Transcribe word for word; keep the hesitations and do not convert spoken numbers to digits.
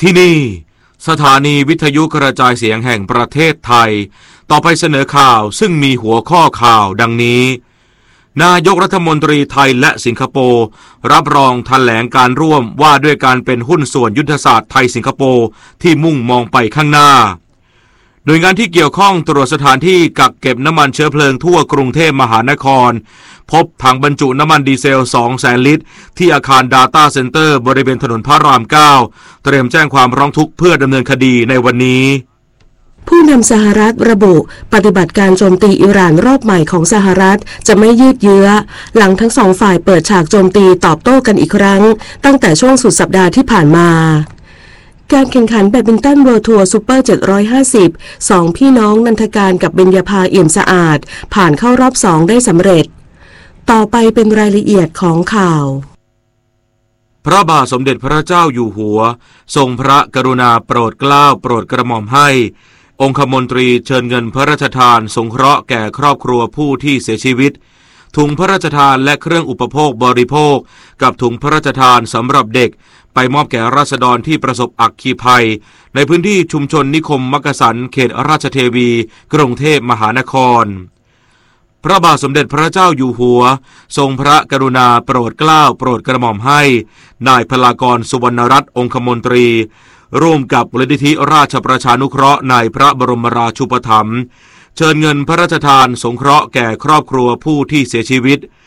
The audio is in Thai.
ที่นี่สถานีวิทยุกระจายเสียงแห่งประเทศไทยต่อไปเสนอข่าวซึ่งมีหัวข้อข่าวดังนี้นายกรัฐมนตรีไทยและสิงคโปร์รับรองแถลงการร่วมว่าด้วยการเป็นหุ้นส่วนยุทธศาสตร์ไทยสิงคโปร์ที่มุ่งมองไปข้างหน้าโดยงานที่เกี่ยวข้องตรวจสถานที่กักเก็บน้ำมันเชื้อเพลิงทั่วกรุงเทพมหานครพบถังบรรจุน้ำมันดีเซล สองแสน ลิตรที่อาคาร Data Center บริเวณถนนพระราม เก้า เตรียมแจ้งความร้องทุกข์เพื่อดำเนินคดีในวันนี้ผู้นำสหรัฐระบุปฏิบัติการโจมตีอิหร่านรอบใหม่ของสหรัฐจะไม่ยืดเยื้อหลังทั้งสองฝ่ายเปิดฉากโจมตีตอบโต้กันอีกครั้งตั้งแต่ช่วงสุดสัปดาห์ที่ผ่านมาการแข่งขันแบดมินตันเวิลด์ทัวร์ซูเปอร์เจ็ดร้อยห้าสิบสองพี่น้องนันทการกับเบญญาภาเอี่ยมสะอาดผ่านเข้ารอบสองได้สำเร็จต่อไปเป็นรายละเอียดของข่าวพระบาทสมเด็จพระเจ้าอยู่หัวทรงพระกรุณาโปรดเกล้าโปรดกระหม่อมให้องคมนตรีเชิญเงินพระราชทานสงเคราะห์แก่ครอบครัวผู้ที่เสียชีวิตถุงพระราชทานและเครื่องอุปโภคบริโภคกับถุงพระราชทานสำหรับเด็กไปมอบแก่ราษฎรที่ประสบอัคคีภัยในพื้นที่ชุมชนนิคมมักกะสันเขตราชเทวีกรุงเทพมหานครพระบาทสมเด็จพระเจ้าอยู่หัวทรงพระกรุณาโปรดเกล้าโปรดกระหม่อมให้นายพลากรสุวรรณรัตน์องคมนตรีร่วมกับมูลนิธิราชประชานุเคราะห์ในพระบรมราชูปถัมภ์เชิญเงินพระราชทานสงเคราะห์แก่ครอบครัวผู้ที่เสียชีวิต